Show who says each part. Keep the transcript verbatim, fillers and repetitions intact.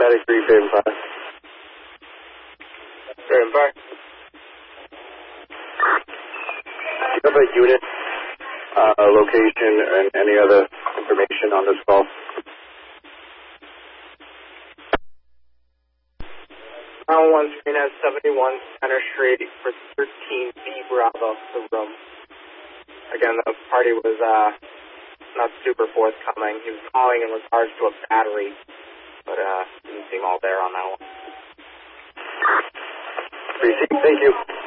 Speaker 1: Medic three, Faven five.
Speaker 2: Faven five.
Speaker 1: Do you have a unit, uh, location, and any other information on this call?
Speaker 2: nine one one screen at seventy-one Center Street for thirteen B Bravo, the room. Again, the party was uh, not super forthcoming. He was calling in regards to a battery, but uh, didn't seem all there on that one.
Speaker 1: Thank you.